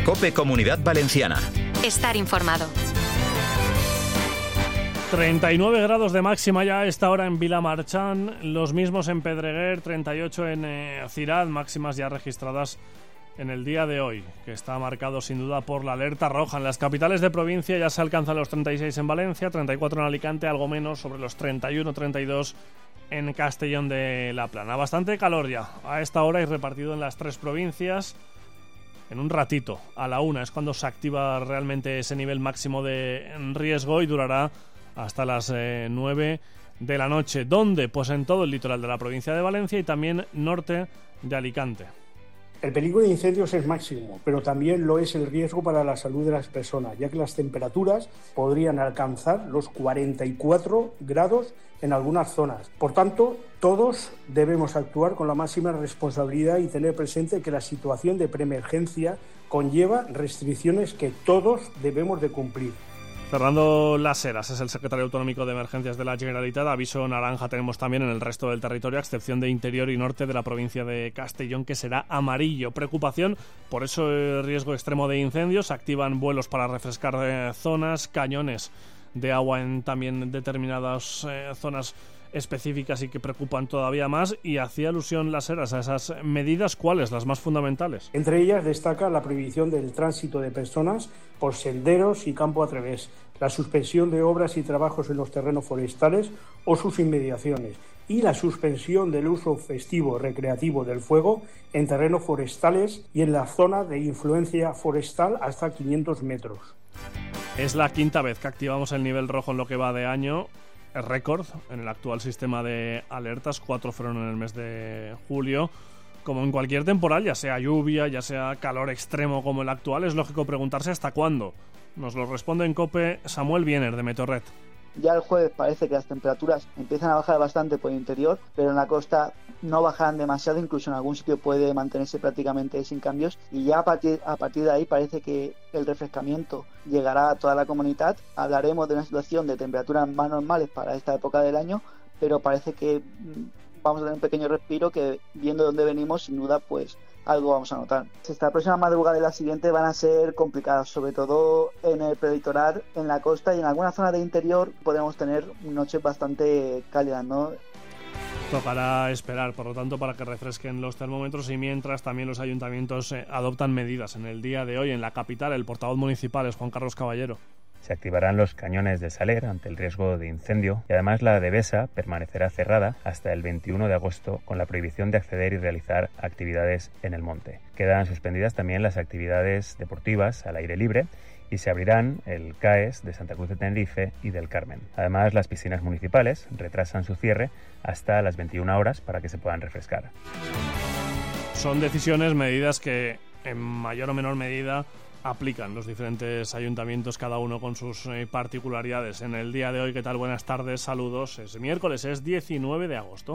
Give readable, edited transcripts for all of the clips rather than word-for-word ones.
COPE Comunidad Valenciana. Estar informado. 39 grados de máxima ya a esta hora en Vilamarchán, los mismos en Pedreguer, 38 en Cirat, máximas ya registradas en el día de hoy, que está marcado sin duda por la alerta roja. En las capitales de provincia ya se alcanzan los 36 en Valencia, 34 en Alicante, algo menos, sobre los 31-32 en Castellón de la Plana. Bastante calor ya a esta hora y repartido en las tres provincias. En un ratito, a la 1, es cuando se activa realmente ese nivel máximo de riesgo y durará hasta las 9 de la noche. ¿Dónde? Pues en todo el litoral de la provincia de Valencia y también norte de Alicante. El peligro de incendios es máximo, pero también lo es el riesgo para la salud de las personas, ya que las temperaturas podrían alcanzar los 44 grados en algunas zonas. Por tanto, todos debemos actuar con la máxima responsabilidad y tener presente que la situación de preemergencia conlleva restricciones que todos debemos de cumplir. Fernando Las Heras es el secretario autonómico de Emergencias de la Generalitat. Aviso naranja tenemos también en el resto del territorio, a excepción de interior y norte de la provincia de Castellón, que será amarillo. Preocupación por eso riesgo extremo de incendios. Activan vuelos para refrescar zonas, cañones de agua en también determinadas zonas específicas y que preocupan todavía más. Y hacía alusión Las Heras a esas medidas. ¿Cuáles? Las más fundamentales. Entre ellas destaca la prohibición del tránsito de personas por senderos y campo a través, la suspensión de obras y trabajos en los terrenos forestales o sus inmediaciones y la suspensión del uso festivo recreativo del fuego en terrenos forestales y en la zona de influencia forestal hasta 500 metros. Es la quinta vez que activamos el nivel rojo en lo que va de año. Es récord en el actual sistema de alertas. 4 fueron en el mes de julio. Como en cualquier temporal, ya sea lluvia, ya sea calor extremo como el actual, es lógico preguntarse hasta cuándo. Nos lo responde en COPE Samuel Biener, de Meteorred. Ya el jueves parece que las temperaturas empiezan a bajar bastante por el interior, pero en la costa no bajarán demasiado, incluso en algún sitio puede mantenerse prácticamente sin cambios, y ya a partir de ahí parece que el refrescamiento llegará a toda la comunidad. Hablaremos de una situación de temperaturas más normales para esta época del año, pero parece que vamos a tener un pequeño respiro que, viendo dónde venimos, sin duda, pues algo vamos a notar. Esta próxima madrugada y la siguiente van a ser complicadas, sobre todo en el preditoral, en la costa y en alguna zona de interior podemos tener noches bastante cálidas, ¿no? Tocará esperar, por lo tanto, para que refresquen los termómetros y mientras también los ayuntamientos adoptan medidas. En el día de hoy, en la capital, el portavoz municipal es Juan Carlos Caballero. Se activarán los cañones de Saler ante el riesgo de incendio y además la Devesa permanecerá cerrada hasta el 21 de agosto con la prohibición de acceder y realizar actividades en el monte. Quedan suspendidas también las actividades deportivas al aire libre y se abrirán el CAES de Santa Cruz de Tenerife y del Carmen. Además, las piscinas municipales retrasan su cierre hasta las 21 horas para que se puedan refrescar. Son decisiones, medidas que en mayor o menor medida aplican los diferentes ayuntamientos, cada uno con sus particularidades. En el día de hoy, ¿qué tal? Buenas tardes, saludos. Es miércoles, es 19 de agosto.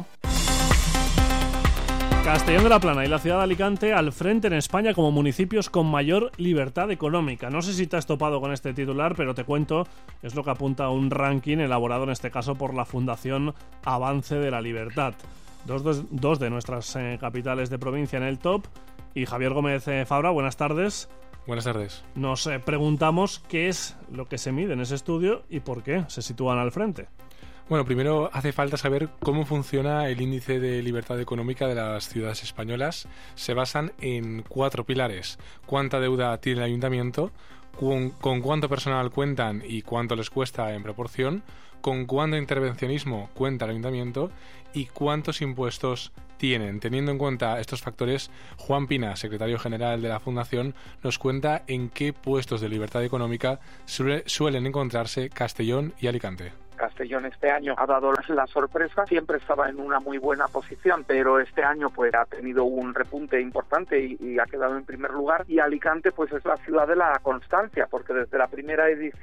Castellón de la Plana y la ciudad de Alicante al frente en España como municipios con mayor libertad económica. No sé si te has topado con este titular, pero te cuento, es lo que apunta a un ranking elaborado en este caso por la Fundación Avance de la Libertad. Dos de nuestras capitales de provincia en el top. Y Javier Gómez Fabra, buenas tardes. Buenas tardes. Nos preguntamos qué es lo que se mide en ese estudio y por qué se sitúan al frente. Bueno, primero hace falta saber cómo funciona el índice de libertad económica de las ciudades españolas. Se basan en 4 pilares. ¿Cuánta deuda tiene el ayuntamiento? ¿Con cuánto personal cuentan y cuánto les cuesta en proporción? ¿Con cuánto intervencionismo cuenta el ayuntamiento? ¿Y cuántos impuestos tienen? Teniendo en cuenta estos factores, Juan Pina, secretario general de la Fundación, nos cuenta en qué puestos de libertad económica suelen encontrarse Castellón y Alicante. Castellón este año ha dado la sorpresa, siempre estaba en una muy buena posición, pero este año pues ha tenido un repunte importante y ha quedado en primer lugar, y Alicante pues es la ciudad de la constancia, porque desde la primera edición